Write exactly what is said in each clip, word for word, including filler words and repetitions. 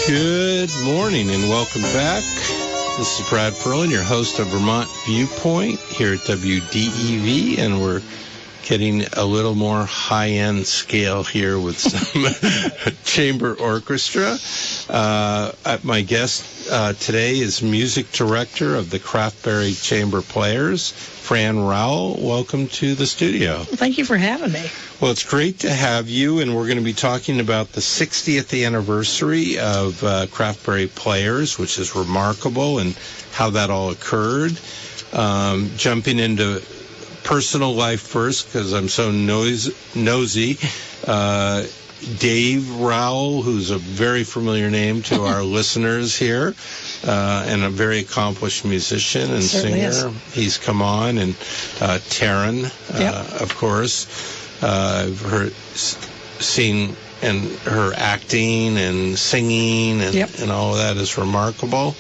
Good morning and welcome back. This is Brad Perlin, your host of Vermont Viewpoint here at W D E V, and we're getting a little more high-end scale here with some chamber orchestra. Uh, my guest uh, today is music director of the Craftberry Chamber Players, Fran Rowell. Welcome to the studio. Thank you for having me. Well, it's great to have you, and we're going to be talking about the sixtieth anniversary of uh, Craftberry Players, which is remarkable, and how that all occurred. Um, jumping into personal life first, because I'm so noise, nosy. Uh, Dave Rowell, who's a very familiar name to our listeners here, uh, and a very accomplished musician and Certainly singer. Is. He's come on, and uh, Taryn, uh, Yep. of course. Uh, I've heard, seen and her acting and singing and, Yep. and all of that is remarkable.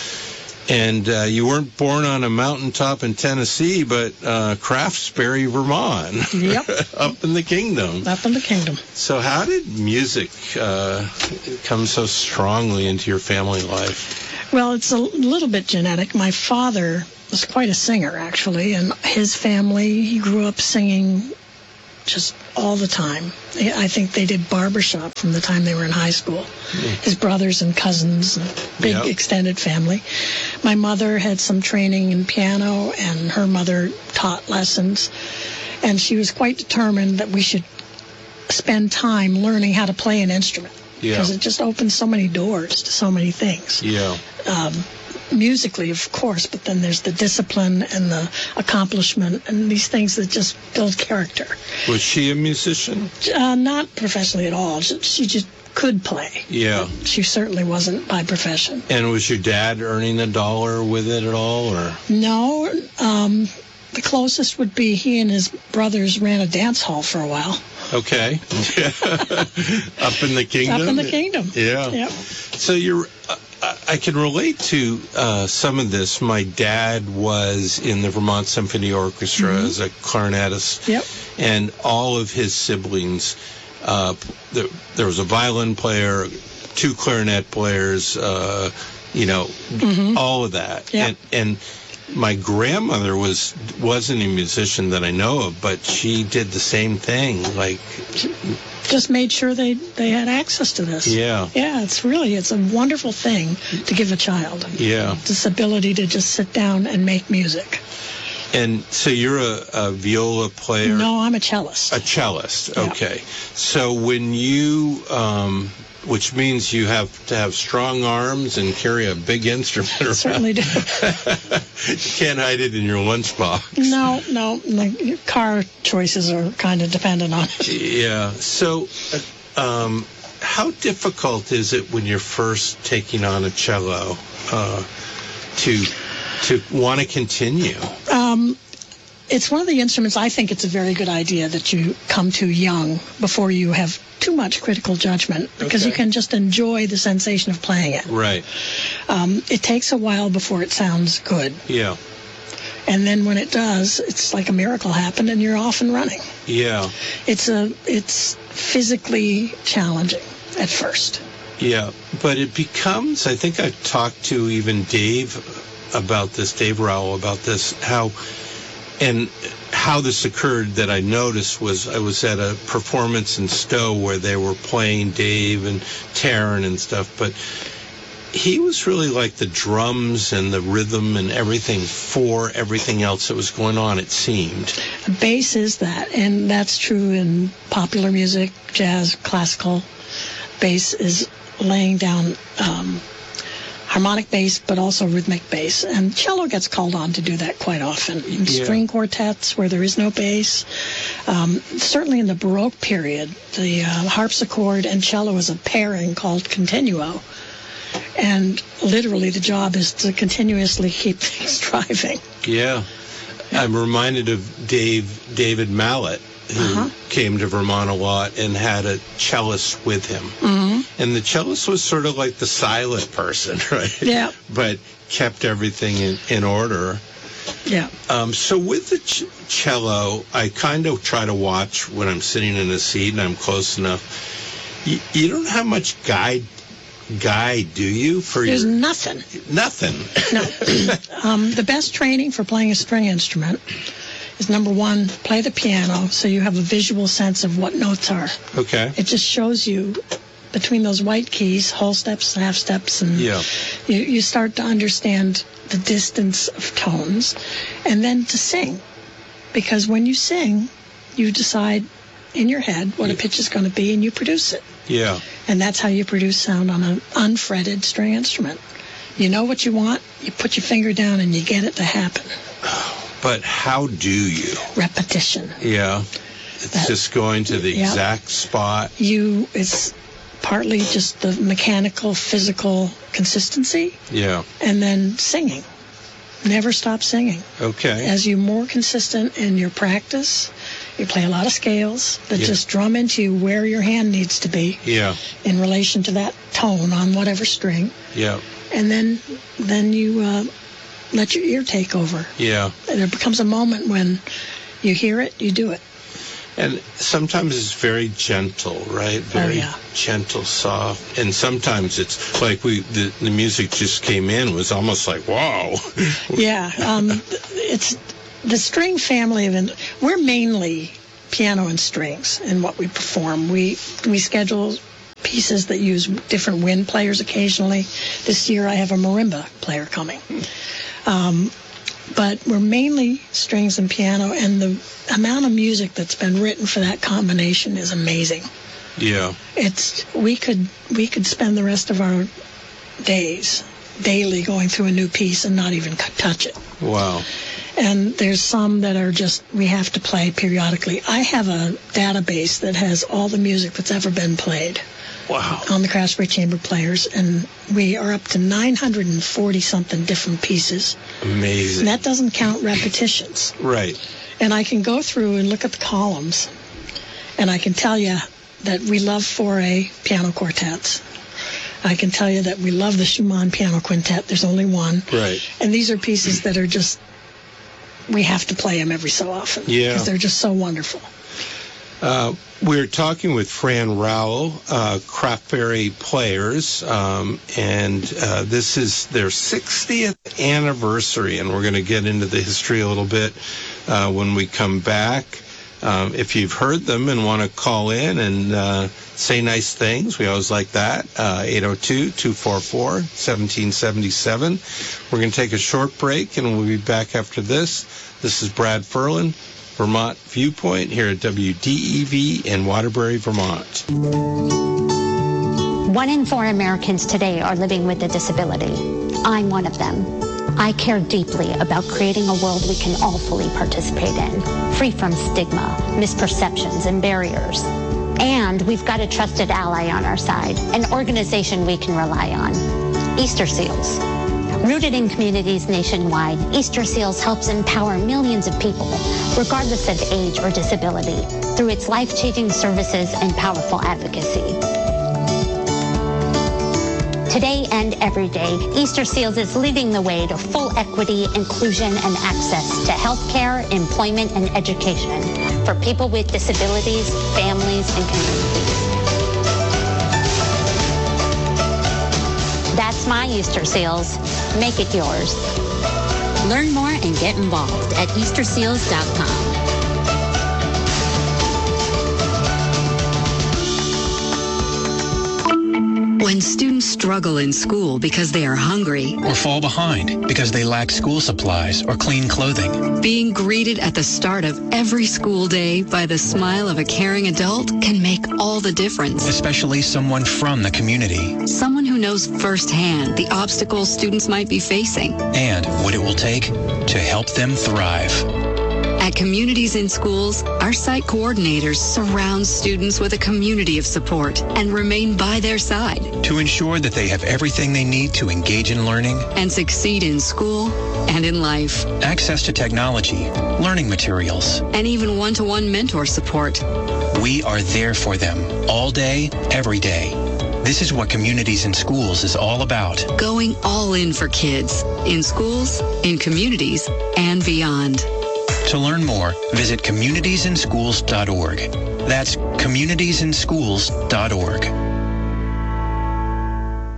And uh, you weren't born on a mountaintop in Tennessee, but uh, Craftsbury, Vermont. Yep. Up in the kingdom. Up in the kingdom. So how did music uh, come so strongly into your family life? Well, it's a little bit genetic. My father was quite a singer, actually, and his family, he grew up singing just all the time. I think they did barbershop from the time they were in high school. His brothers and cousins, big Yep. extended family. My mother had some training in piano, and her mother taught lessons. And she was quite determined that we should spend time learning how to play an instrument. Yeah. Because it just opens so many doors to so many things. Yeah. Um, musically, of course, but then there's the discipline and the accomplishment and these things that just build character. Was she a musician? Uh, not professionally at all. She, she just could play. Yeah. She certainly wasn't by profession. And was your dad earning a dollar with it at all, or? No, um, the closest would be he and his brothers ran a dance hall for a while. Okay. Up in the kingdom? Up in the kingdom. Yeah. Yep. So you're, uh, I can relate to uh, some of this. My dad was in the Vermont Symphony Orchestra Mm-hmm. as a clarinetist. Yep. And all of his siblings, uh, there, there was a violin player, two clarinet players, uh, you know, Mm-hmm. all of that. Yep. And, and my grandmother was, wasn't a musician that I know of, but she did the same thing. Like, Just made sure they, they had access to this. yeah, Yeah, it's really, it's a wonderful thing to give a child. yeah. This ability to just sit down and make music. And so you're a, a viola player? No, I'm a cellist. A cellist, Yeah. okay. So when you, um, which means you have to have strong arms and carry a big instrument around. Certainly do. You can't hide it in your lunchbox. No, no, the car choices are kind of dependent on it. Yeah. So, uh, um, how difficult is it when you're first taking on a cello uh, to to want to continue? Um, it's one of the instruments I think it's a very good idea that you come to young before you have too much critical judgment, because Okay. you can just enjoy the sensation of playing it. Right. Um, it takes a while before it sounds good. Yeah. And then when it does, it's like a miracle happened and you're off and running. Yeah. It's a it's physically challenging at first. Yeah. But it becomes, I think I've talked to even Dave about this, Dave Rowell about this, how, and how this occurred that I noticed was I was at a performance in Stowe where they were playing Dave and Taryn and stuff, but he was really like the drums and the rhythm and everything for everything else that was going on, it seemed. Bass is that, and that's true in popular music, jazz, classical. Bass is laying down um, harmonic bass, but also rhythmic bass. And cello gets called on to do that quite often. In Yeah. string quartets where there is no bass. Um, certainly in the Baroque period, the uh, harpsichord and cello is a pairing called continuo. And literally the job is to continuously keep things driving. Yeah. I'm reminded of Dave David Mallet, who Uh-huh. came to Vermont a lot and had a cellist with him. Mm-hmm. And the cellist was sort of like the silent person, right? Yeah. But kept everything in, in order. Yeah. Um, so with the ch- cello, I kind of try to watch when I'm sitting in a seat and I'm close enough. You, you don't have much guide guide, do you? For There's your nothing. nothing. No. um, the best training for playing a string instrument is, number one, play the piano so you have a visual sense of what notes are. Okay. It just shows you between those white keys, whole steps, half steps, and Yeah. you, you start to understand the distance of tones. And then to sing. Because when you sing, you decide in your head what a pitch is going to be and you produce it. Yeah. And that's how you produce sound on an unfretted string instrument. You know what you want, you put your finger down and you get it to happen. But how do you? Repetition. Yeah. It's That- just going to the yeah. exact spot. You, it's partly just the mechanical, physical consistency, Yeah. and then singing. Never stop singing. Okay. As you're more consistent in your practice, you play a lot of scales that Yeah. just drum into you where your hand needs to be Yeah. in relation to that tone on whatever string. Yeah. And then then you uh, let your ear take over. Yeah. And there becomes a moment when you hear it, you do it. And sometimes it's very gentle, right? Very yeah. gentle, soft. And sometimes it's like we the, the music just came in was almost like, wow. Yeah, um, it's the string family of, in- we're mainly piano and strings in what we perform. We we schedule pieces that use different wind players occasionally. This year I have a marimba player coming. Um, but we're mainly strings and piano, and the amount of music that's been written for that combination is amazing. Yeah. It's we could we could spend the rest of our days daily going through a new piece and not even c- touch it. Wow. And there's some that are just we have to play periodically. I have a database that has all the music that's ever been played Wow. on the Craftsbury Chamber Players, and we are up to nine hundred forty something different pieces. Amazing. And that doesn't count repetitions. Right. And I can go through and look at the columns, and I can tell you that we love four A piano quartets. I can tell you that we love the Schumann piano quintet. There's only one. Right. And these are pieces that are just, we have to play them every so often. Yeah. Because they're just so wonderful. Uh, we're talking with Fran Rowell, uh, Craftsbury Players, um, and uh, this is their sixtieth anniversary, and we're going to get into the history a little bit uh, when we come back. Um, if you've heard them and want to call in and uh, say nice things, we always like that. Uh, eight oh two, two four four, one seven seven seven. We're going to take a short break, and we'll be back after this. This is Brad Ferlin, Vermont Viewpoint, here at W D E V in Waterbury, Vermont. One in four Americans today are living with a disability. I'm one of them. I care deeply about creating a world we can all fully participate in, free from stigma, misperceptions, and barriers. And we've got a trusted ally on our side, an organization we can rely on, Easter Seals. Rooted in communities nationwide, Easter Seals helps empower millions of people, regardless of age or disability, through its life-changing services and powerful advocacy. Today and every day, Easter Seals is leading the way to full equity, inclusion, and access to health care, employment, and education for people with disabilities, families, and communities. That's my Easter Seals. Make it yours. Learn more and get involved at easter seals dot com. When students struggle in school because they are hungry, or fall behind because they lack school supplies or clean clothing, being greeted at the start of every school day by the smile of a caring adult can make all the difference. especially someone from the community, Someone who knows firsthand the obstacles students might be facing. and what it will take to help them thrive. At Communities in Schools, our site coordinators surround students with a community of support and remain by their side To ensure that they have everything they need to engage in learning, and succeed in school and in life, access to technology, learning materials. and even one-to-one mentor support. We are there for them all day, every day. This is what Communities in Schools is all about. Going all in for kids, in schools, in communities, and beyond. To learn more, visit communities in schools dot org. That's communities in schools dot org.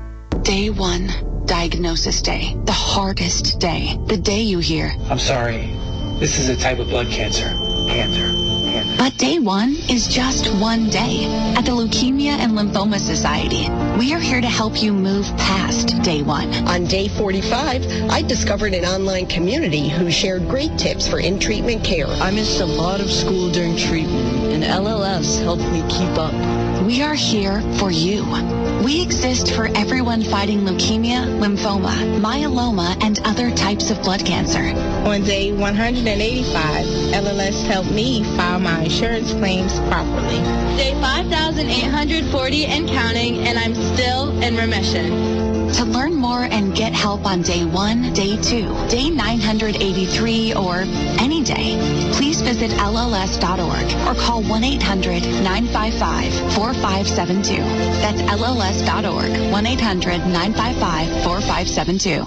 Day one, diagnosis day, the hardest day, the day you hear. I'm sorry. This is a type of blood cancer. Cancer. Cancer. But day one is just one day. At the Leukemia and Lymphoma Society, we are here to help you move past day one. On day forty-five, I discovered an online community who shared great tips for in-treatment care. I missed a lot of school during treatment, and L L S helped me keep up. We are here for you. We exist for everyone fighting leukemia, lymphoma, myeloma, and other types of blood cancer. On day one hundred eighty-five, L L S helped me file my insurance claims properly. Day five thousand eight hundred forty and counting, and I'm still in remission. To learn more and get help on day one, day two, day nine hundred eighty-three, or any day, please visit L L S dot org or call one eight hundred nine five five four five seven two. That's L L S dot org, one eight hundred nine five five four five seven two.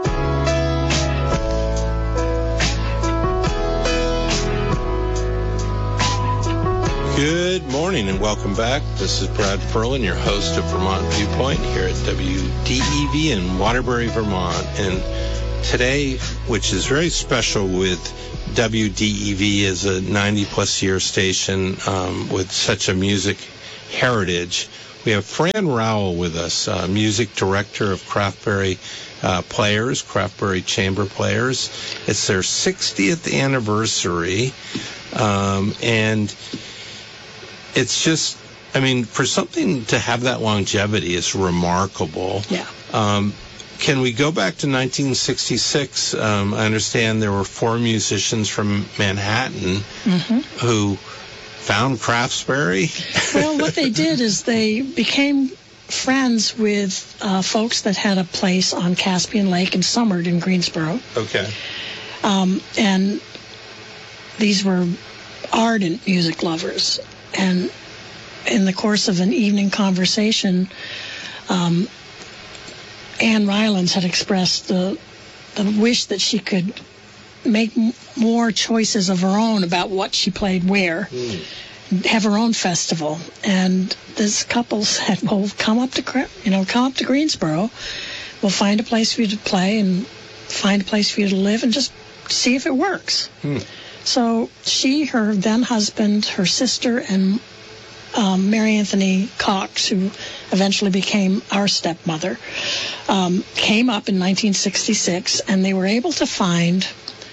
Good morning and welcome back. This is Brad Ferlin, your host of Vermont Viewpoint here at W D E V in Waterbury, Vermont. And today, which is very special with W D E V as a ninety plus year station um, with such a music heritage, we have Fran Rowell with us, uh, music director of Craftberry uh, Players, Craftberry Chamber Players. It's their sixtieth anniversary, um, and it's just, I mean, for something to have that longevity is remarkable. Yeah. Um, can we go back to nineteen sixty-six? Um, I understand there were four musicians from Manhattan Mm-hmm. who found Craftsberry. Well, what they did is they became friends with uh, folks that had a place on Caspian Lake and summered in Greensboro. Okay. Um, and these were ardent music lovers. And in the course of an evening conversation, um, Anne Rylands had expressed the, the wish that she could make m- more choices of her own about what she played where, mm. have her own festival. And this couple said, well, come up to, you know, come up to Greensboro. We'll find a place for you to play and find a place for you to live and just see if it works. Mm. So she, her then husband, her sister, and um, Mary Anthony Cox, who eventually became our stepmother, um, came up in nineteen sixty-six, and they were able to find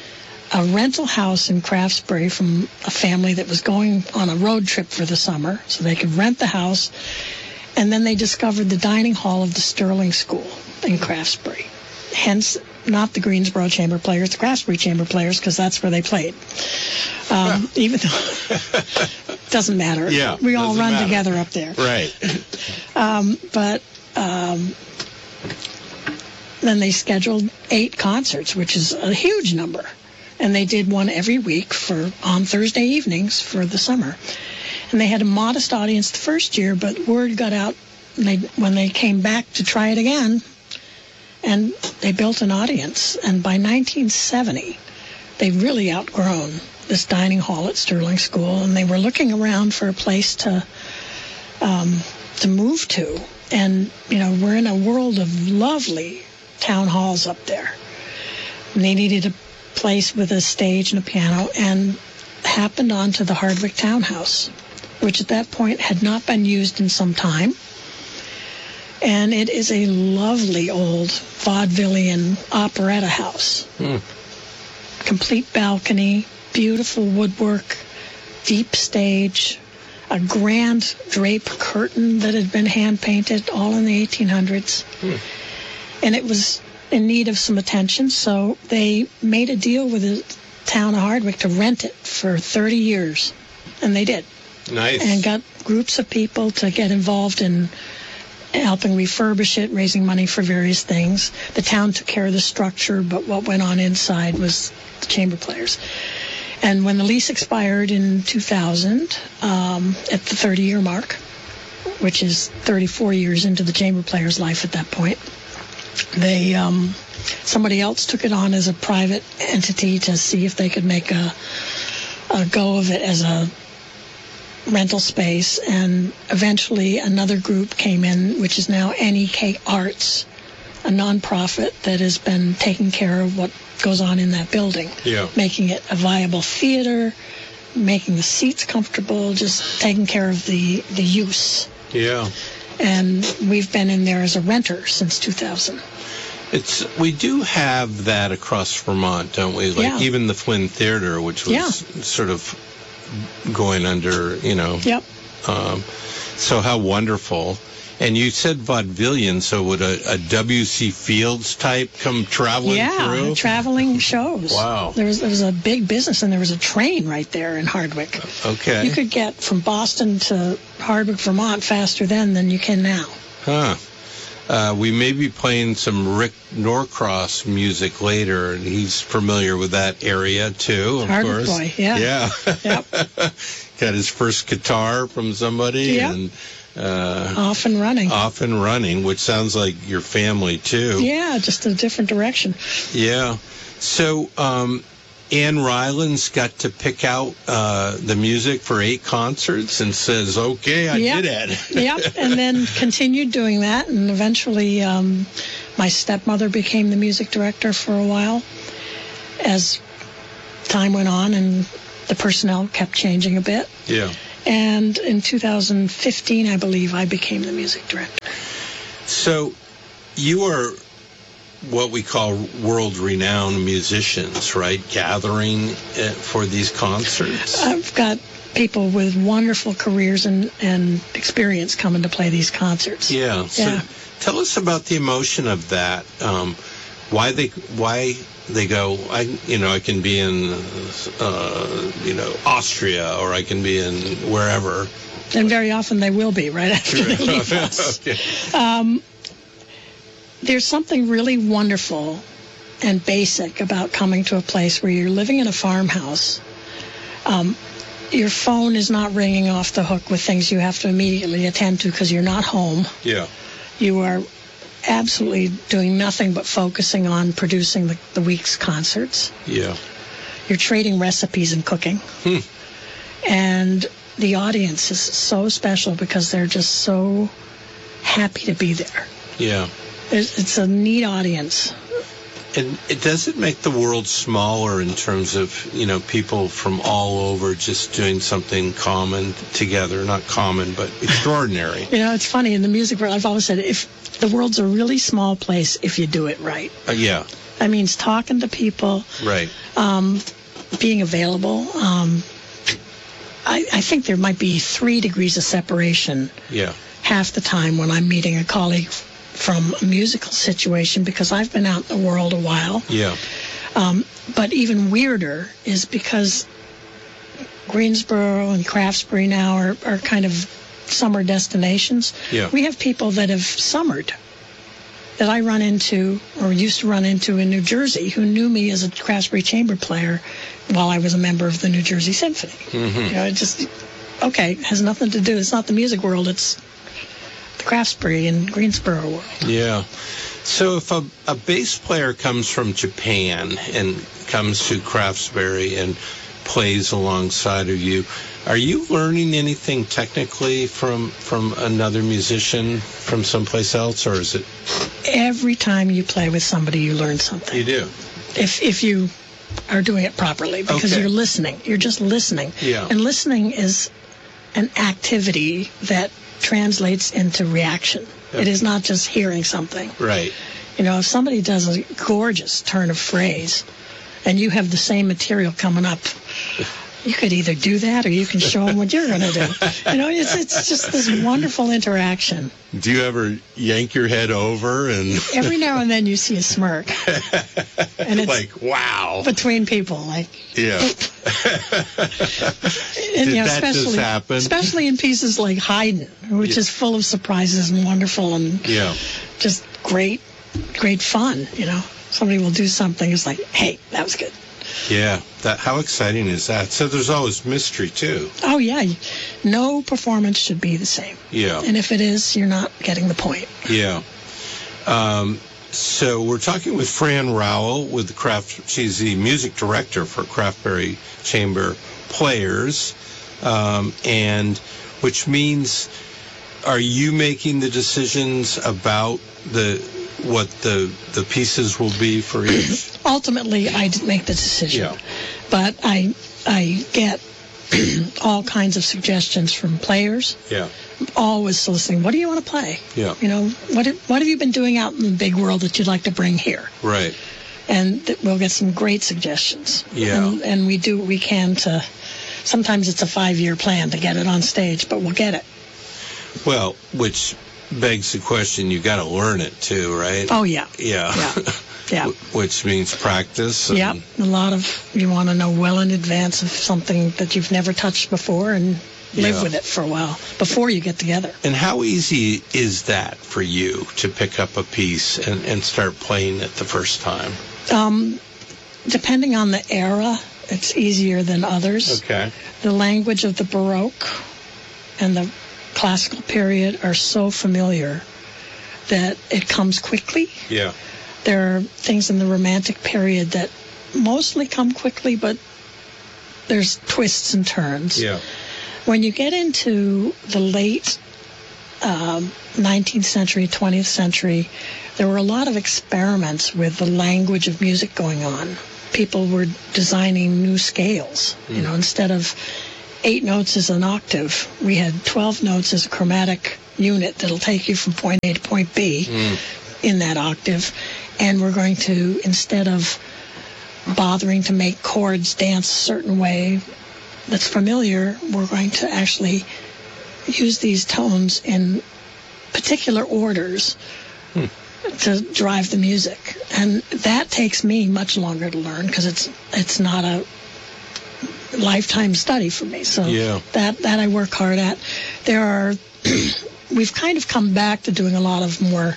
a rental house in Craftsbury from a family that was going on a road trip for the summer, so they could rent the house. And then they discovered the dining hall of the Sterling School in Craftsbury. Hence, not the Greensboro Chamber Players, the Craftsbury Chamber Players, because that's where they played. Um, yeah. Even though it doesn't matter. Yeah, we all run matter. together up there. Right. Um, but um, then they scheduled eight concerts, which is a huge number. And they did one every week for on Thursday evenings for the summer. And they had a modest audience the first year, but word got out and they, when they came back to try it again, and they built an audience. And by nineteen seventy, they'd really outgrown this dining hall at Sterling School, and they were looking around for a place to um, to move to. And, you know, we're in a world of lovely town halls up there. And they needed a place with a stage and a piano, and happened onto the Hardwick Townhouse, which at that point had not been used in some time. And it is a lovely old vaudevillian operetta house. Mm. Complete balcony, beautiful woodwork, deep stage, a grand drape curtain that had been hand-painted, all in the eighteen hundreds. Mm. And it was in need of some attention, so they made a deal with the town of Hardwick to rent it for thirty years. And they did. Nice. And got groups of people to get involved in helping refurbish it, raising money for various things. The town took care of the structure, but what went on inside was the chamber players. And when the lease expired in two thousand, um, at the thirty-year mark, which is thirty-four years into the chamber players' life at that point, they um, somebody else took it on as a private entity to see if they could make a, a go of it as a rental space, and eventually another group came in, which is now N E K Arts, a nonprofit that has been taking care of what goes on in that building, Yeah. making it a viable theater, making the seats comfortable, just taking care of the, the use. Yeah. And we've been in there as a renter since two thousand. It's we do have that across Vermont, don't we? Like Yeah. even the Flynn Theater, which was Yeah. sort of going under, you know. Yep. Um, so how wonderful. And you said vaudevillian, so would a, a W C Fields type come traveling yeah, through? traveling shows. Wow. There was there was a big business, and there was a train right there in Hardwick. Okay. You could get from Boston to Hardwick, Vermont faster then than you can now. Huh. Uh, we may be playing some Rick Norcross music later, and he's familiar with that area too, of Hardwick course. boy, yeah. Yeah. Yep. Got his first guitar from somebody, Yep. and uh, Off and running. off and running, which sounds like your family too. Yeah, just a different direction. Yeah. So, um, Ann Ryland's got to pick out uh, the music for eight concerts and says, okay, I Yep. did it. Yep, and then continued doing that, and eventually um, my stepmother became the music director for a while as time went on, and the personnel kept changing a bit. Yeah. And in two thousand fifteen, I believe, I became the music director. So you are what we call world-renowned musicians, right? Gathering uh, for these concerts. I've got people with wonderful careers and, and experience coming to play these concerts. Yeah. So Yeah. tell us about the emotion of that. Um, why they why they go? I you know I can be in uh, you know Austria, or I can be in wherever. And very often they will be right after they leave us. Okay. Um, there's something really wonderful and basic about coming to a place where you're living in a farmhouse. Um, your phone is not ringing off the hook with things you have to immediately attend to because you're not home. Yeah. You are absolutely doing nothing but focusing on producing the, the week's concerts. Yeah. You're trading recipes and cooking. Hmm. And the audience is so special because they're just so happy to be there. Yeah. It's, it's a neat audience. And it doesn't make the world smaller in terms of, you know, people from all over just doing something common together. Not common, but extraordinary. You know, it's funny, in the music world, I've always said, if the world's a really small place if you do it right. Uh, yeah. That means talking to people, Right. um, being available. Um, I, I think there might be three degrees of separation Yeah. half the time when I'm meeting a colleague from a musical situation because I've been out in the world a while. Yeah. Um, but even weirder is because Greensboro and Craftsbury now are, are kind of summer destinations. Yeah. We have people that have summered that I run into or used to run into in New Jersey who knew me as a Craftsbury chamber player while I was a member of the New Jersey Symphony. Mm-hmm. You know, it just, okay, has nothing to do. It's not the music world. It's the Craftsbury and Greensboro world. Yeah. So if a, a bass player comes from Japan and comes to Craftsbury and plays alongside of you, are you learning anything technically from from another musician from someplace else, or is it? Every time you play with somebody, you learn something. You do. If if you are doing it properly, because Okay. you're listening. You're just listening. Yeah. And listening is an activity that translates into reaction. Yep. It is not just hearing something. Right. You know, if somebody does a gorgeous turn of phrase and you have the same material coming up, you could either do that or you can show them what you're going to do. You know, it's it's just this wonderful interaction. Do you ever yank your head over and Every now and then you see a smirk. And it's like, wow? between people, like, Yeah. and, Did you know, that just especially, happen? especially in pieces like Haydn, which Yeah. is full of surprises and wonderful and Yeah. just great, great fun. You know, somebody will do something. It's like, hey, that was good. Yeah. That. How exciting is that? So there's always mystery too. Oh yeah, no performance should be the same. Yeah. And if it is, you're not getting the point. Yeah. Um, so we're talking with Fran Rowell with the Craft. She's the music director for Craftsbury Chamber Players, um, and which means, are you making the decisions about the what the the pieces will be for each? Ultimately, I didn't make the decision, Yeah. but I I get all kinds of suggestions from players. Yeah. Always soliciting, what do you want to play? Yeah. You know, what have, what have you been doing out in the big world that you'd like to bring here? Right. And th- we'll get some great suggestions. Yeah. And, and we do what we can to, sometimes it's a five-year plan to get it on stage, but we'll get it. Well, which begs the question, you got to learn it too, right? Oh, yeah. Yeah. Yeah. Yeah. Which means practice. And, Yep. A lot of, you want to know well in advance of something that you've never touched before and live Yeah. with it for a while before you get together. And how easy is that for you to pick up a piece and, and start playing it the first time? Um, depending on the era, it's easier than others. Okay. The language of the Baroque and the classical period are so familiar that it comes quickly. Yeah. There are things in the Romantic period that mostly come quickly, but there's twists and turns. Yeah. When you get into the late um, nineteenth century, twentieth century, there were a lot of experiments with the language of music going on. People were designing new scales. Mm. You know, instead of eight notes as an octave, we had twelve notes as a chromatic unit that'll take you from point A to point B mm. in that octave. And we're going to, instead of bothering to make chords dance a certain way that's familiar, we're going to actually use these tones in particular orders hmm. to drive the music. And that takes me much longer to learn because it's it's not a lifetime study for me. So yeah. that, that I work hard at. There are, we've kind of come back to doing a lot of more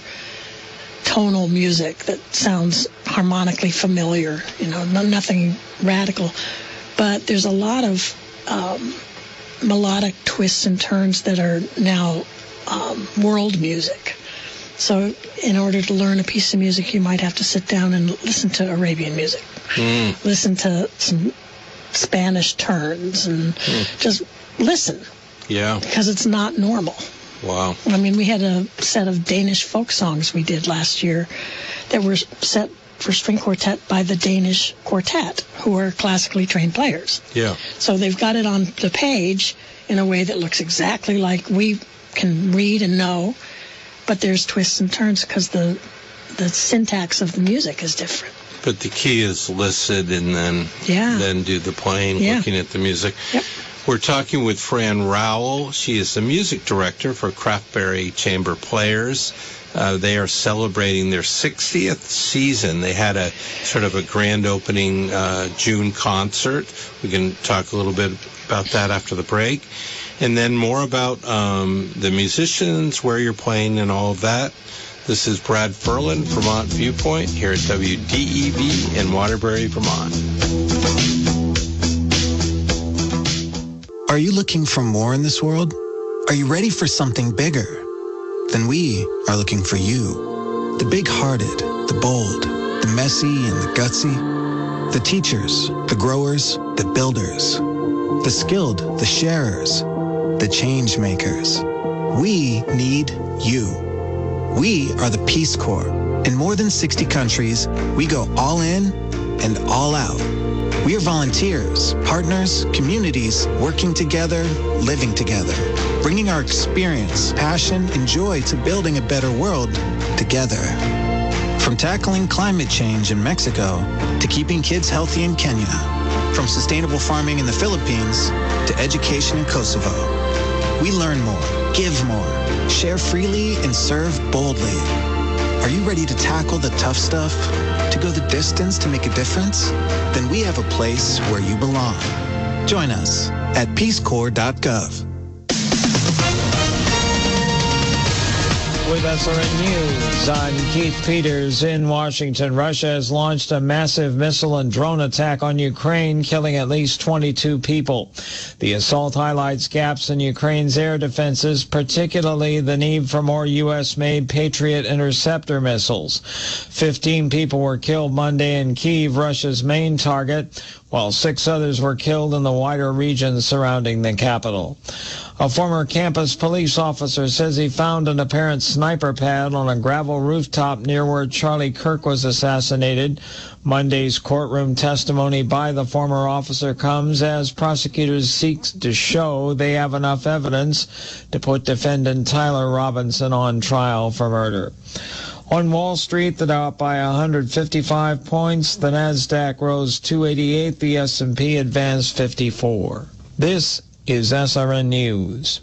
tonal music that sounds harmonically familiar, you know, no, nothing radical. But there's a lot of um, melodic twists and turns that are now um, world music. So in order to learn a piece of music, you might have to sit down and listen to Arabian music, mm. listen to some Spanish turns, and mm. just listen. Yeah. Because it's not normal. Wow. I mean, we had a set of Danish folk songs we did last year that were set for string quartet by the Danish quartet, who are classically trained players. Yeah. So they've got it on the page in a way that looks exactly like we can read and know, but there's twists and turns because the the syntax of the music is different. But the key is listen and then yeah. then do the playing, yeah. looking at the music. Yep. We're talking with Fran Rowell. She is the music director for Craftberry Chamber Players. Uh, they are celebrating their sixtieth season. They had a sort of a grand opening uh, June concert. We can talk a little bit about that after the break. And then more about um, the musicians, where you're playing, and all of that. This is Brad Ferland, Vermont Viewpoint, here at W D E V in Waterbury, Vermont. Are you looking for more in this world? Are you ready for something bigger? Then we are looking for you. The big-hearted, the bold, the messy and the gutsy. The teachers, the growers, the builders. The skilled, the sharers, the change makers. We need you. We are the Peace Corps. In more than sixty countries, we go all in and all out. We are volunteers, partners, communities, working together, living together, bringing our experience, passion, and joy to building a better world together. From tackling climate change in Mexico to keeping kids healthy in Kenya, from sustainable farming in the Philippines to education in Kosovo. We learn more, give more, share freely, and serve boldly. Are you ready to tackle the tough stuff? To go the distance to make a difference? Then we have a place where you belong. Join us at peace corps dot gov. With S R N News, I'm Keith Peters in Washington. Russia has launched a massive missile and drone attack on Ukraine, killing at least twenty-two people. The assault highlights gaps in Ukraine's air defenses, particularly the need for more U S-made Patriot interceptor missiles. Fifteen people were killed Monday in Kyiv, Russia's main target, while six others were killed in the wider regions surrounding the capital. A former campus police officer says he found an apparent sniper pad on a gravel rooftop near where Charlie Kirk was assassinated. Monday's courtroom testimony by the former officer comes as prosecutors seek to show they have enough evidence to put defendant Tyler Robinson on trial for murder. On Wall Street, the Dow up by one hundred fifty-five points. The Nasdaq rose two eighty-eight. The S and P advanced fifty-four. This is S R N News.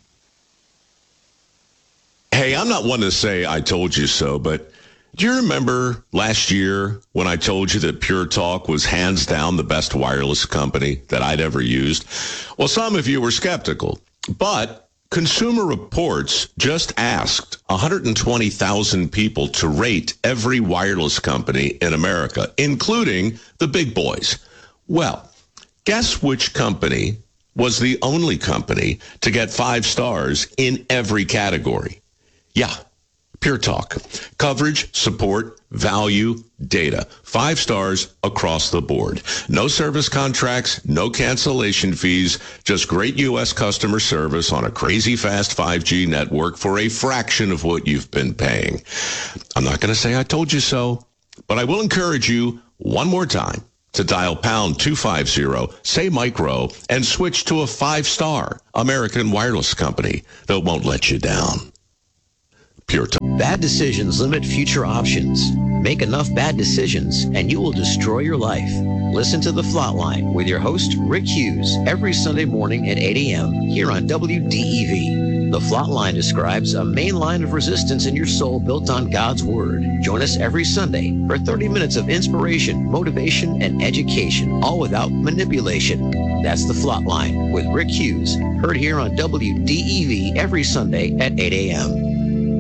Hey, I'm not one to say I told you so, but do you remember last year when I told you that Pure Talk was hands down the best wireless company that I'd ever used? Well, some of you were skeptical, but Consumer Reports just asked one hundred twenty thousand people to rate every wireless company in America, including the big boys. Well, guess which company was the only company to get five stars in every category? Yeah, Pure Talk. Coverage, support, value, data. Five stars across the board. No service contracts, no cancellation fees, just great U S customer service on a crazy fast five G network for a fraction of what you've been paying. I'm not going to say I told you so, but I will encourage you one more time to dial pound two fifty, say micro, and switch to a five-star American wireless company that won't let you down. Pure Talk. Bad decisions limit future options. Make enough bad decisions and you will destroy your life. Listen to The Flatline with your host, Rick Hughes, every Sunday morning at eight a.m. here on W D E V. The Flatline describes a main line of resistance in your soul built on God's Word. Join us every Sunday for thirty minutes of inspiration, motivation, and education, all without manipulation. That's The Flatline with Rick Hughes, heard here on W D E V every Sunday at eight a.m.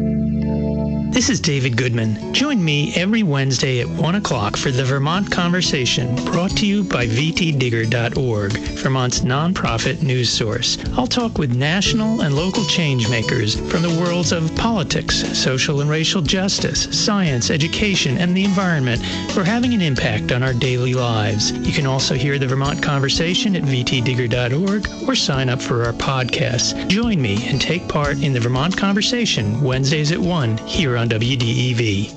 This is David Goodman. Join me every Wednesday at one o'clock for the Vermont Conversation, brought to you by V T Digger dot org, Vermont's nonprofit news source. I'll talk with national and local change makers from the worlds of politics, social and racial justice, science, education, and the environment who are having an impact on our daily lives. You can also hear the Vermont Conversation at V T Digger dot org or sign up for our podcasts. Join me and take part in the Vermont Conversation Wednesdays at one here on W D E V.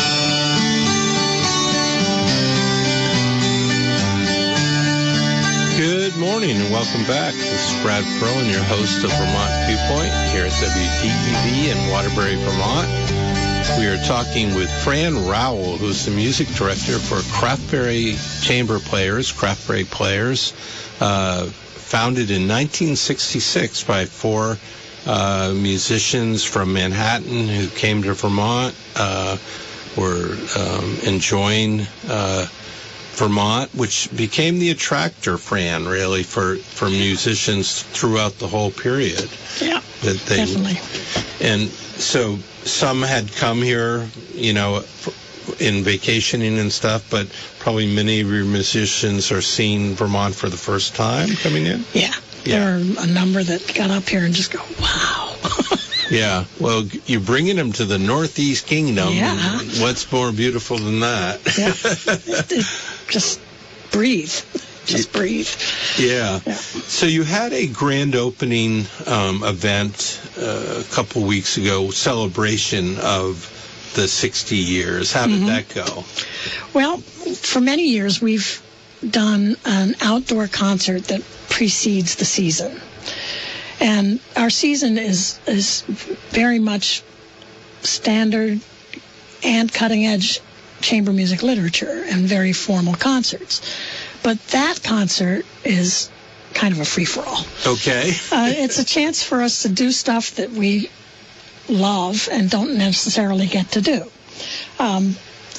Good morning and welcome back. This is Brad Perlin, your host of Vermont Viewpoint here at W D E V in Waterbury, Vermont. We are talking with Fran Rowell, who's the music director for Craftberry Chamber Players, Craftberry Players, uh, founded in nineteen sixty-six by four Uh, musicians from Manhattan who came to Vermont, uh, were um, enjoying uh, Vermont, which became the attractor, Fran, really, for, for musicians throughout the whole period. Yeah, that they, definitely. And so some had come here, you know, in vacationing and stuff, but probably many of your musicians are seeing Vermont for the first time coming in? Yeah. Yeah. There are a number that got up here and just go, wow. Yeah. Well, you're bringing them to the Northeast Kingdom. Yeah. What's more beautiful than that? Yeah. it, it, just breathe. Just breathe. Yeah. yeah. So you had a grand opening um, event uh, a couple weeks ago, celebration of the sixty years. How did mm-hmm. that go? Well, for many years we've done an outdoor concert that precedes the season. And our season is is very much standard and cutting-edge chamber music literature and very formal concerts. But that concert is kind of a free-for-all. Okay. uh, it's a chance for us to do stuff that we love and don't necessarily get to do. Um,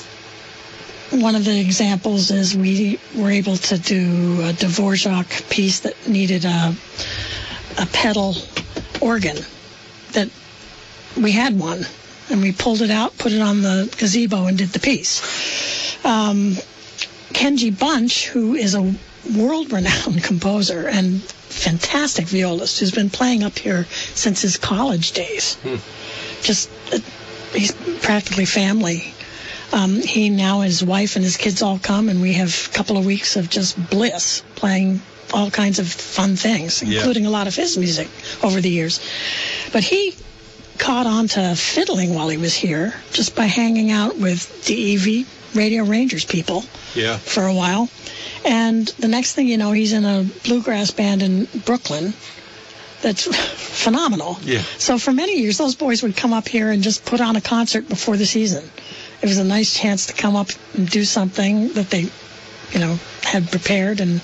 One of the examples is we were able to do a Dvorak piece that needed a, a pedal organ. That we had one, and we pulled it out, put it on the gazebo, and did the piece. Um, Kenji Bunch, who is a world-renowned composer and fantastic violist, who's been playing up here since his college days. Hmm. Just, uh, he's practically family. Um, he now, his wife and his kids all come, and we have a couple of weeks of just bliss playing all kinds of fun things, Yeah. including a lot of his music over the years. But he caught on to fiddling while he was here just by hanging out with D E V Radio Rangers people Yeah. for a while. And the next thing you know, he's in a bluegrass band in Brooklyn that's phenomenal. Yeah. So for many years, those boys would come up here and just put on a concert before the season. It was a nice chance to come up and do something that they, you know, had prepared and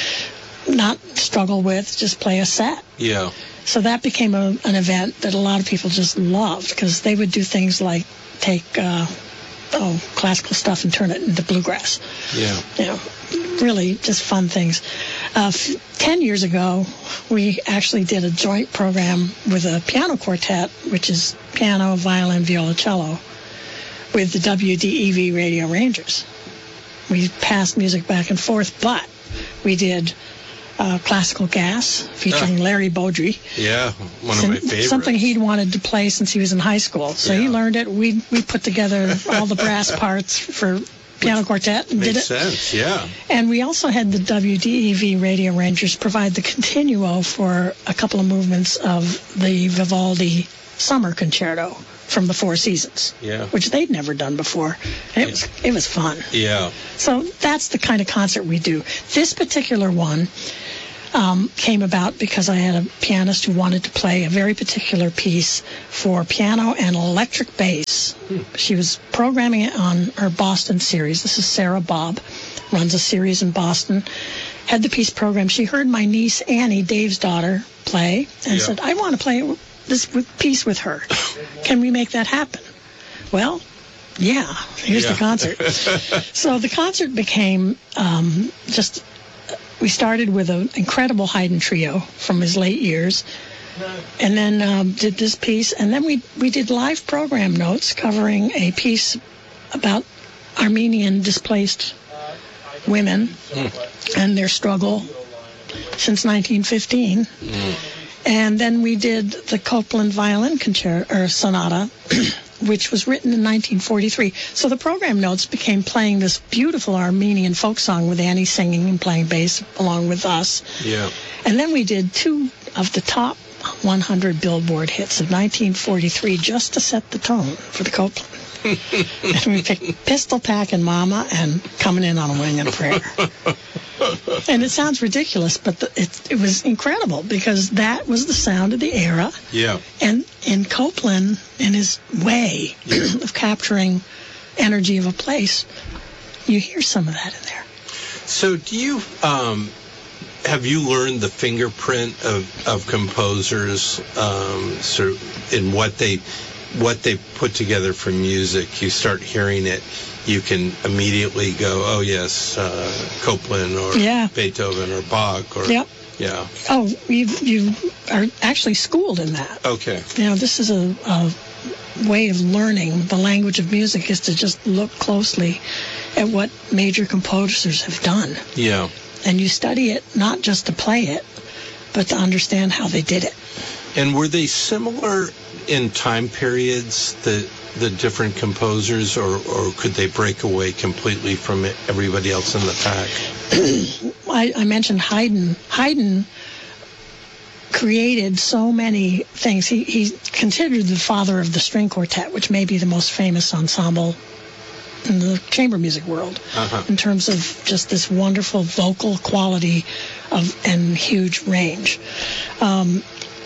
not struggle with, just play a set. Yeah. So that became a, an event that a lot of people just loved because they would do things like take uh, oh classical stuff and turn it into bluegrass. Yeah. You know, really just fun things. Uh, f- ten years ago, we actually did a joint program with a piano quartet, which is piano, violin, violoncello, with the W D E V Radio Rangers. We passed music back and forth, but we did uh, Classical Gas featuring Ah. Larry Beaudry. Yeah. One of Some- my favorites. Something he'd wanted to play since he was in high school. So he learned it. We we put together all the brass parts for piano quartet and did Makes it. sense. Yeah. And we also had the W D E V Radio Rangers provide the continuo for a couple of movements of the Vivaldi Summer Concerto from the Four Seasons, Yeah. which they'd never done before. And it was it was fun. Yeah. So that's the kind of concert we do. This particular one um, came about because I had a pianist who wanted to play a very particular piece for piano and electric bass. She was programming it on her Boston series. This is Sarah Bobb, runs a series in Boston. Had the piece programmed. She heard my niece Annie, Dave's daughter, play and Yeah. said, I want to play this w- piece with her. Can we make that happen? Well, yeah, here's Yeah. the concert. So the concert became um, just, we started with an incredible Haydn trio from his late years, and then um, did this piece, and then we, we did live program notes covering a piece about Armenian displaced women and their struggle since nineteen fifteen. And then we did the Copland Violin Concerto, or Sonata, which was written in nineteen forty-three. So the program notes became playing this beautiful Armenian folk song with Annie singing and playing bass along with us. Yeah. And then we did two of the top one hundred Billboard hits of nineteen forty-three just to set the tone for the Copland. And we picked Pistol Pack and Mama and Coming In on a Wing and a Prayer. And it sounds ridiculous, but the, it, it was incredible because that was the sound of the era. Yeah. And in Copland, in his way of capturing energy of a place, you hear some of that in there. So do you, um, have you learned the fingerprint of, of composers, um, sort of in what they, what they put together for music? You start hearing it, you can immediately go, oh yes, uh, Copland or Yeah. Beethoven or Bach or, Yep. yeah. Oh, you you are actually schooled in that. Okay. You know, this is a, a way of learning the language of music is to just look closely at what major composers have done. Yeah. And you study it not just to play it, but to understand how they did it. And were they similar in time periods, the the different composers, or, or could they break away completely from it, everybody else in the pack? I, I mentioned Haydn. Haydn created so many things. He, he's considered the father of the string quartet, which may be the most famous ensemble in the chamber music world, Uh-huh. in terms of just this wonderful vocal quality of and huge range. Um,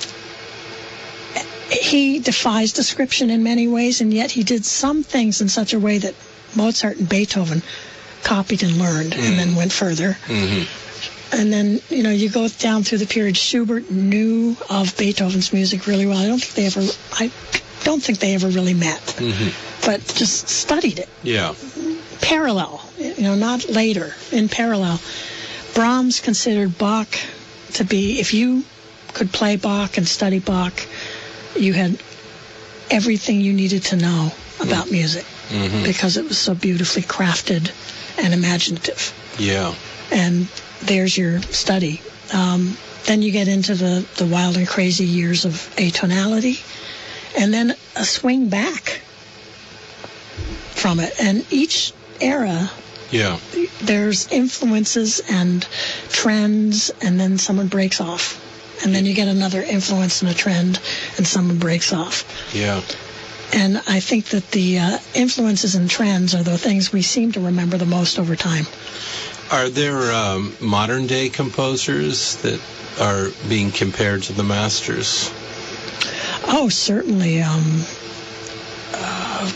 he defies description in many ways, and yet he did some things in such a way that Mozart and Beethoven copied and learned, Mm. and then went further. Mm-hmm. And then, you know, you go down through the period. Schubert knew of Beethoven's music really well. I don't think they ever, I don't think they ever really met, Mm-hmm. but just studied it. Yeah. Parallel, you know, not later, in parallel. Brahms considered Bach to be, if you could play Bach and study Bach, you had everything you needed to know about Mm. music, Mhm. because it was so beautifully crafted and imaginative. Yeah. And there's your study. Um, then you get into the, the wild and crazy years of atonality, and then a swing back from it. And each era, Yeah. there's influences and trends, and then someone breaks off. And then you get another influence and a trend, and someone breaks off. Yeah. And I think that the uh, influences and trends are the things we seem to remember the most over time. Are there um, modern-day composers that are being compared to the masters? Oh, certainly. Um, uh,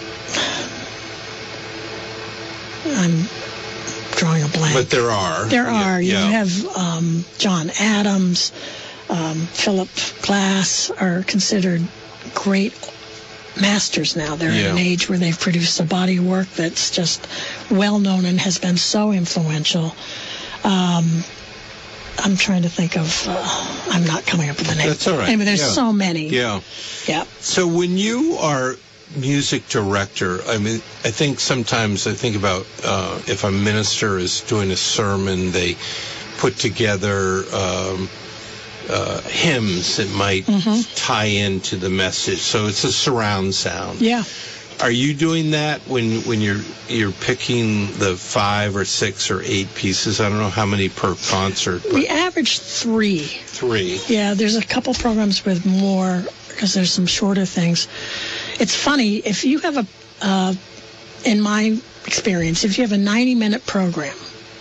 I'm drawing a blank. But there are. There are. Yeah. You have um, John Adams, um, Philip Glass are considered great masters now. They're Yeah. at an age where they've produced a body of work that's just well-known and has been so influential. Um, I'm trying to think of, uh, I'm not coming up with the name. That's all right. Anyway, there's Yeah. so many. Yeah. Yeah. So when you are music director, I mean, I think sometimes I think about uh, if a minister is doing a sermon, they put together um, uh, hymns that might Mm-hmm. tie into the message. So it's a surround sound. Yeah. Are you doing that when when you're you're picking the five or six or eight pieces? I don't know how many per concert. But We average three. three. Yeah, there's a couple programs with more because there's some shorter things. It's funny, if you have a, uh, in my experience, if you have a ninety-minute program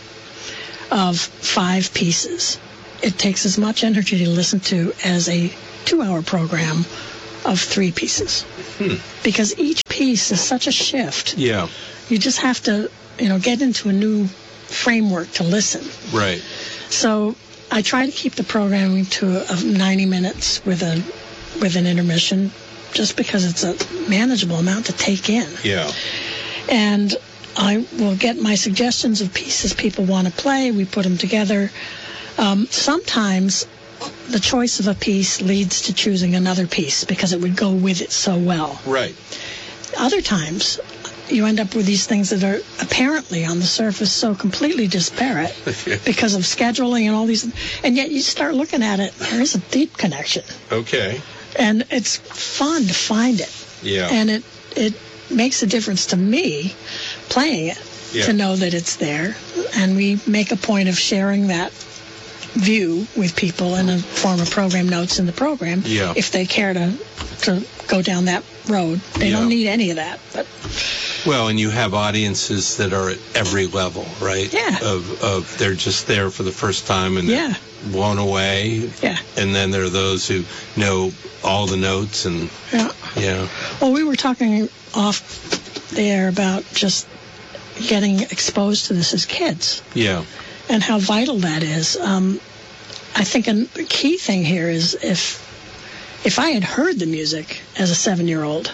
of five pieces, it takes as much energy to listen to as a two-hour program of three pieces. Hmm. Because each piece is such a shift. Yeah. You just have to, you know, get into a new framework to listen. Right. So I try to keep the programming to uh, ninety minutes with a with an intermission, just because it's a manageable amount to take in. Yeah. And I will get my suggestions of pieces people want to play. We put them together. Um, sometimes the choice of a piece leads to choosing another piece because it would go with it so well. Right. Other times, you end up with these things that are apparently on the surface so completely disparate because of scheduling and all these, and yet you start looking at it, there is a deep connection. Okay. And it's fun to find it. Yeah. And it, it makes a difference to me playing it Yeah. to know that it's there. And we make a point of sharing that view with people in the form of program notes in the program Yeah. if they care to to go down that road. They Yeah. don't need any of that. But Well, and you have audiences that are at every level, right? Yeah. Of, of they're just there for the first time and Yeah. they're blown away. Yeah. And then there are those who know all the notes and yeah. yeah. Well, we were talking off there about just getting exposed to this as kids Yeah. and how vital that is. Um, I think a key thing here is if if I had heard the music as a seven-year-old,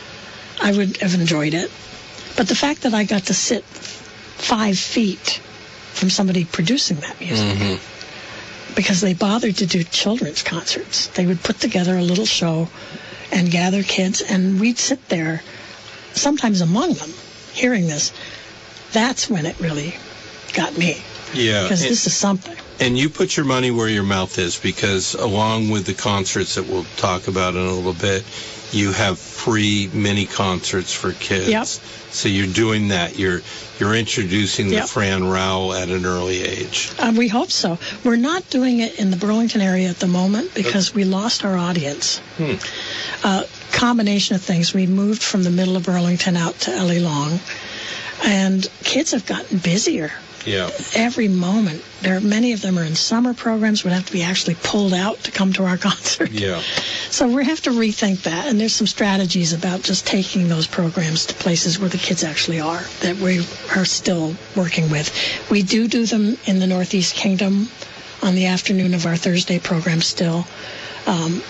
I would have enjoyed it. But the fact that I got to sit five feet from somebody producing that music, Mm-hmm. because they bothered to do children's concerts. They would put together a little show and gather kids, and we'd sit there, sometimes among them, hearing this. That's when it really got me, Yeah. because And- this is something. And you put your money where your mouth is, because along with the concerts that we'll talk about in a little bit, you have free mini concerts for kids. Yep. So you're doing that. You're you're introducing the Yep. Fran Rowell at an early age. Uh, we hope so. We're not doing it in the Burlington area at the moment because we lost our audience. Hmm. Uh, combination of things. We moved from the middle of Burlington out to Ellie Long, and kids have gotten busier. Yeah. Every moment. There are many of them are in summer programs, would have to be actually pulled out to come to our concert. Yeah. So we have to rethink that, and there's some strategies about just taking those programs to places where the kids actually are that we are still working with. We do do them in the Northeast Kingdom on the afternoon of our Thursday program still. Um,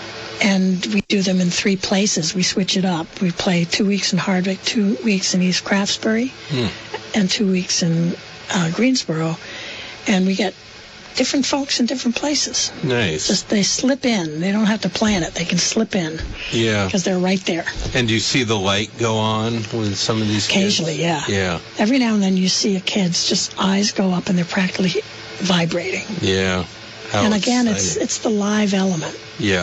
and we do them in three places. We switch it up. We play two weeks in Hardwick, two weeks in East Craftsbury, Hmm. and two weeks in uh, Greensboro. And we get different folks in different places. Nice. Just they slip in. They don't have to plan it. They can slip in Yeah. because they're right there. And do you see the light go on with some of these Occasionally, kids? yeah. Yeah. Every now and then you see a kid's just eyes go up and they're practically vibrating. Yeah. How and again, it's exciting. it's the live element. Yeah.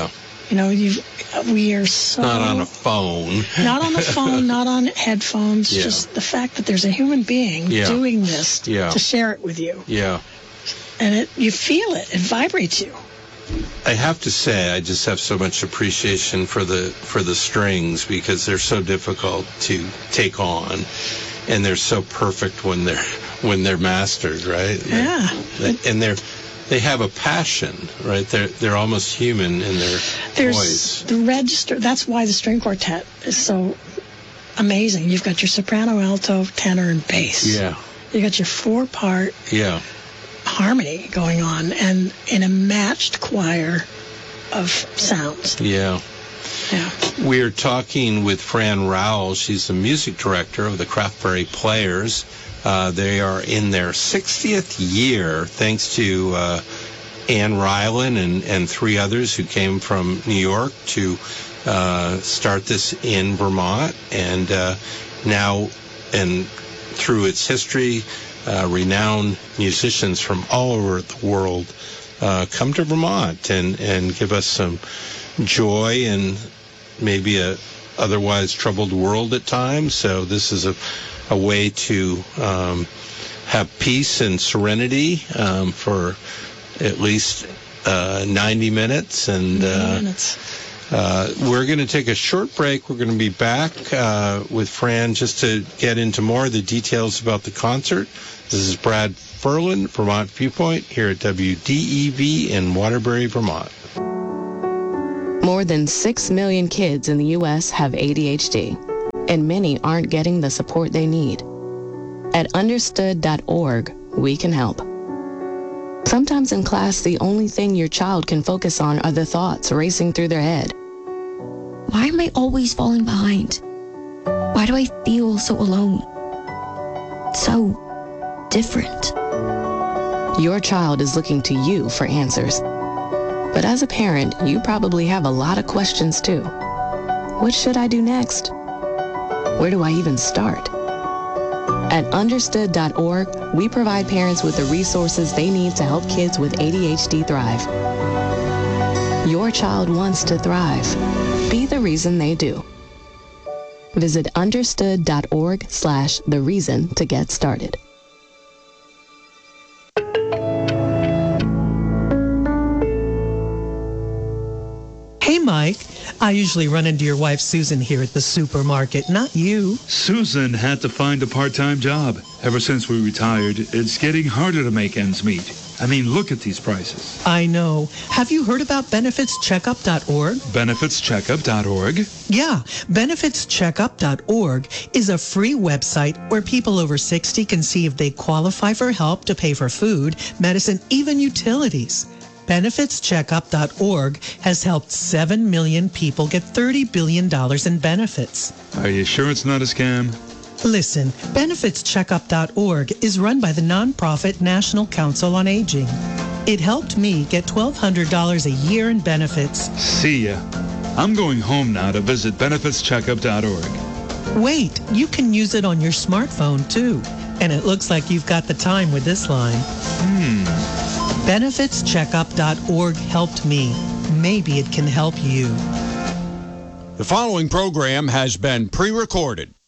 You know, you we are so... Not on a phone. Not on the phone, not on headphones. Yeah. Just the fact that there's a human being Yeah. doing this Yeah. to share it with you. Yeah. And it, you feel it. It vibrates you. I have to say, I just have so much appreciation for the for the strings because they're so difficult to take on, and they're so perfect when they're when they're mastered, right? Yeah. They, and they're they have a passion, right? They're they're almost human in their There's voice. the register. That's why the string quartet is so amazing. You've got your soprano, alto, tenor, and bass. Yeah. You got your four-part Yeah. harmony going on, and in a matched choir of sounds. Yeah. Yeah. We're talking with Fran Rowell. She's the music director of the Craftberry Players. Uh, they are in their sixtieth year, thanks to uh, Ann Ryland and, and three others who came from New York to uh, start this in Vermont. And uh, now, and through its history, uh, renowned musicians from all over the world uh, come to Vermont and, and give us some joy in maybe a otherwise troubled world at times. So this is a a way to um, have peace and serenity um, for at least uh, ninety minutes. And uh, minutes. Uh, we're going to take a short break. We're going to be back uh, with Fran just to get into more of the details about the concert. This is Brad Ferland, Vermont Viewpoint, here at W D E V in Waterbury, Vermont. More than six million kids in the U S have A D H D, and many aren't getting the support they need. At understood dot org, we can help. Sometimes in class, the only thing your child can focus on are the thoughts racing through their head. Why am I always falling behind? Why do I feel so alone? So different. Your child is looking to you for answers. But as a parent, you probably have a lot of questions too. What should I do next? Where do I even start? At understood dot org, we provide parents with the resources they need to help kids with A D H D thrive. Your child wants to thrive. Be the reason they do. Visit understood dot org slash the reason to get started. Hey, Mike. I usually run into your wife, Susan, here at the supermarket, not you. Susan had to find a part-time job. Ever since we retired, it's getting harder to make ends meet. I mean, look at these prices. I know. Have you heard about benefits checkup dot org? benefits checkup dot org? Yeah, benefits checkup dot org is a free website where people over sixty can see if they qualify for help to pay for food, medicine, even utilities. benefits checkup dot org has helped seven million people get thirty billion dollars in benefits. Are you sure it's not a scam? Listen, benefits checkup dot org is run by the nonprofit National Council on Aging. It helped me get twelve hundred dollars a year in benefits. See ya. I'm going home now to visit benefits checkup dot org. Wait, you can use it on your smartphone too. And it looks like you've got the time with this line. Hmm. benefits checkup dot org helped me. Maybe it can help you. The following program has been pre-recorded.